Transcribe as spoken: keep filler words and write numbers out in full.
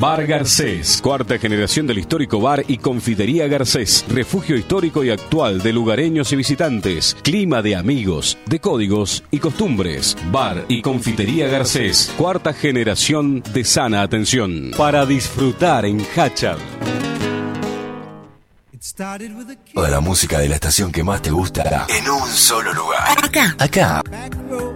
Bar Garcés, cuarta generación del histórico bar y confitería Garcés, refugio histórico y actual de lugareños y visitantes, clima de amigos, de códigos y costumbres. Bar y confitería Garcés, cuarta generación de sana atención. Para disfrutar en Hachal. Toda la música de la estación que más te gusta en un solo lugar. Acá. Acá.